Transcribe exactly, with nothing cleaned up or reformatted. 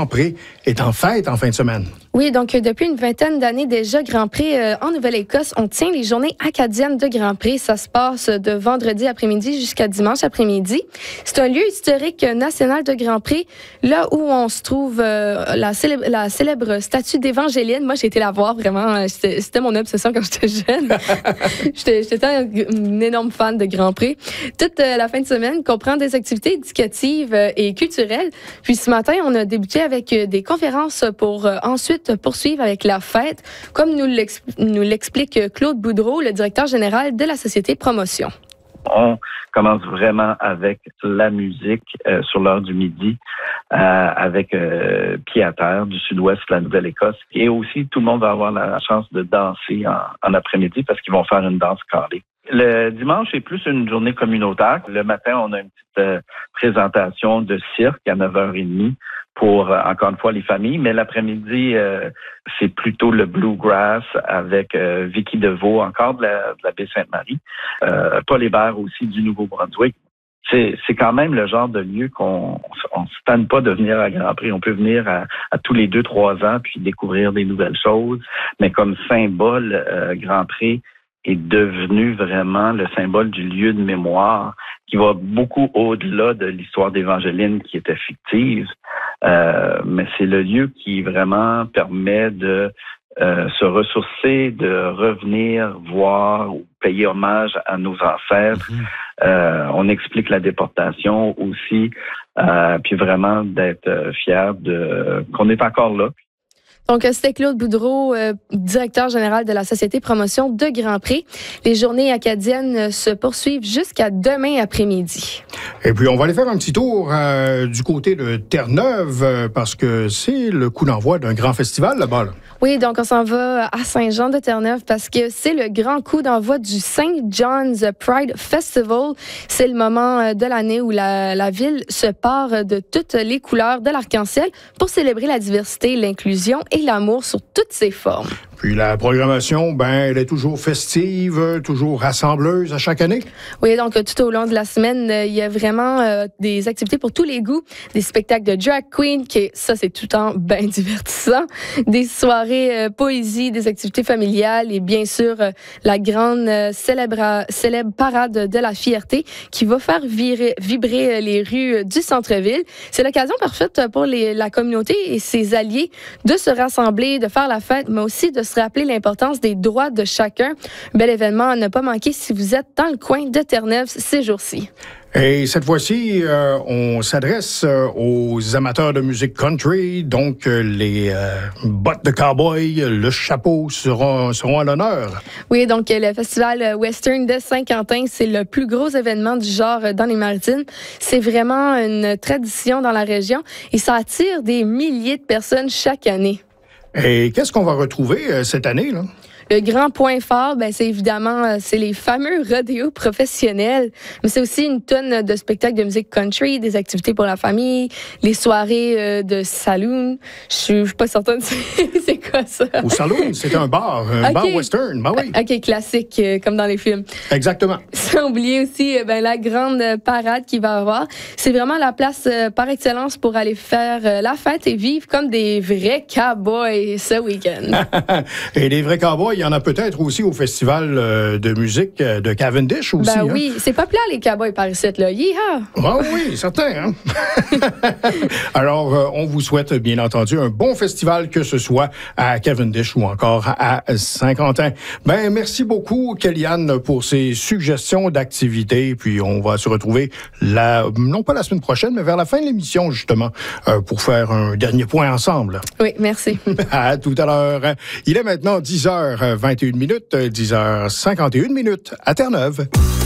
Grand Pré est en fête en fin de semaine. Oui, donc depuis une vingtaine d'années déjà, Grand Pré euh, en Nouvelle-Écosse, on tient les journées acadiennes de Grand Pré. Ça se passe de vendredi après-midi jusqu'à dimanche après-midi. C'est un lieu historique national de Grand Pré, là où on se trouve euh, la, célèbre, la célèbre statue d'Évangéline. Moi, j'ai été la voir vraiment. C'était, c'était mon obsession quand j'étais jeune. j'étais, j'étais une énorme fan de Grand Pré. Toute euh, la fin de semaine comprend des activités éducatives euh, et culturelles. Puis ce matin, on a débuté avec euh, des conférences pour euh, ensuite poursuivre avec la fête, comme nous, l'ex- nous l'explique Claude Boudreau, le directeur général de la Société Promotion. On commence vraiment avec la musique euh, sur l'heure du midi, euh, avec euh, Pied à terre du sud-ouest de la Nouvelle-Écosse. Et aussi, tout le monde va avoir la chance de danser en, en après-midi parce qu'ils vont faire une danse carrée. Le dimanche est plus une journée communautaire. Le matin, on a une petite euh, présentation de cirque à neuf heures trente pour, euh, encore une fois, les familles. Mais l'après-midi, euh, c'est plutôt le bluegrass avec euh, Vicky Deveau, encore de la, de la baie Sainte-Marie. Euh, Paul Hébert aussi du Nouveau-Brunswick. C'est, c'est quand même le genre de lieu qu'on on se tanne pas de venir à Grand Prix. On peut venir à, à tous les deux, trois ans puis découvrir des nouvelles choses. Mais comme symbole, euh, Grand Prix est devenu vraiment le symbole du lieu de mémoire qui va beaucoup au-delà de l'histoire d'Évangéline qui était fictive. Euh, mais c'est le lieu qui vraiment permet de euh, se ressourcer, de revenir voir ou payer hommage à nos ancêtres. Mmh. Euh, on explique la déportation aussi, euh, puis vraiment d'être fier de qu'on est encore là. Donc, c'était Claude Boudreau, euh, directeur général de la Société Promotion de Grand Pré. Les journées acadiennes se poursuivent jusqu'à demain après-midi. Et puis, on va aller faire un petit tour euh, du côté de Terre-Neuve, euh, parce que c'est le coup d'envoi d'un grand festival là-bas. Là. Oui, donc on s'en va à Saint-Jean-de-Terre-Neuve parce que c'est le grand coup d'envoi du Saint John's Pride Festival. C'est le moment de l'année où la, la ville se part de toutes les couleurs de l'arc-en-ciel pour célébrer la diversité, l'inclusion et l'amour sur toutes ses formes. Puis la programmation, ben, elle est toujours festive, toujours rassembleuse à chaque année. Oui, donc tout au long de la semaine, il y a vraiment euh, des activités pour tous les goûts, des spectacles de drag queen, qui ça c'est tout le temps bien divertissant, des soirées euh, poésie, des activités familiales et bien sûr euh, la grande euh, célèbre, célèbre parade de la fierté qui va faire virer, vibrer les rues du centre-ville. C'est l'occasion parfaite pour les, la communauté et ses alliés de se rassembler, de faire la fête, mais aussi de se rappeler l'importance des droits de chacun. Bel événement à ne pas manquer si vous êtes dans le coin de Terre-Neuve ces jours-ci. Et cette fois-ci, euh, on s'adresse euh, aux amateurs de musique country, donc euh, les euh, bottes de cowboy, le chapeau seront, seront à l'honneur. Oui, donc le festival Western de Saint-Quentin, c'est le plus gros événement du genre dans les Maritimes. C'est vraiment une tradition dans la région et ça attire des milliers de personnes chaque année. Et qu'est-ce qu'on va retrouver euh, cette année, là? Le grand point fort, ben, c'est évidemment c'est les fameux rodéos professionnels, mais c'est aussi une tonne de spectacles de musique country, des activités pour la famille, les soirées euh, de saloon. Je suis pas certaine c'est quoi ça. Au saloon, c'est un bar, un okay. bar western, ben oui. OK, classique, euh, comme dans les films. Exactement. Sans oublier aussi euh, ben, la grande parade qu'il va y avoir. C'est vraiment la place euh, par excellence pour aller faire euh, la fête et vivre comme des vrais cowboys ce week-end. Et des vrais cowboys, il y en a peut-être aussi au festival de musique de Cavendish aussi. Ben oui, hein? C'est populaire les cowboys par ici, là. Yeehaw! Ah oui, certain. Hein? Alors, euh, on vous souhaite bien entendu un bon festival, que ce soit à Cavendish ou encore à Saint-Quentin. Ben merci beaucoup, Kellyanne, pour ces suggestions d'activités. Puis on va se retrouver, la, non pas la semaine prochaine, mais vers la fin de l'émission, justement, euh, pour faire un dernier point ensemble. Oui, merci. À tout à l'heure. Il est maintenant dix heures vingt et une minutes, dix heures cinquante et une minutes à Terre-Neuve.